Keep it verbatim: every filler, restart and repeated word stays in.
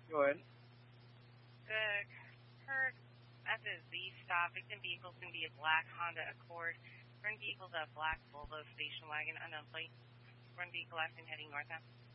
Go ahead. The current at the Z stop, victim vehicle can be a black Honda Accord. Current vehicle is a black Volvo station wagon, unknown plate. Current vehicle last and heading northbound.